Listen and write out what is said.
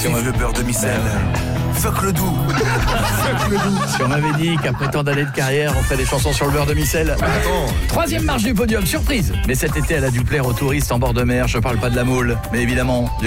Si on avait le beurre demi-sel. Fuck le doux. Si on m'avait dit qu'après tant d'années de carrière, on ferait des chansons sur le beurre demi-sel. Attends. Troisième marche du podium, surprise. Mais cet été, elle a dû plaire aux touristes en bord de mer. Je parle pas de la moule, mais évidemment